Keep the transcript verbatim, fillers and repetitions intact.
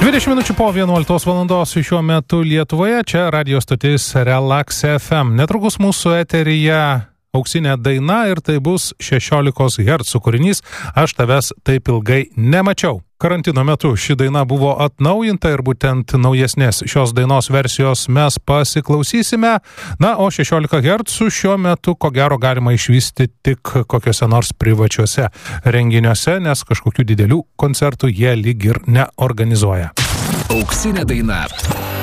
dvidešimt minučių po vienuoliktos valandos šiuo metu Lietuvoje, čia radio stotis Relax F M. Netrukus mūsų eteryje auksinė daina ir tai bus šešiolikos hercų kūrinys Aš tavęs taip ilgai nemačiau. Karantino metu ši daina buvo atnaujinta ir būtent naujesnės šios dainos versijos mes pasiklausysime. Na, o šešiolika hercų šiuo metu ko gero galima išvysti tik kokiuose nors privačiuose renginiuose, nes kažkokių didelių koncertų jie lyg ir neorganizuoja. Auksinė daina.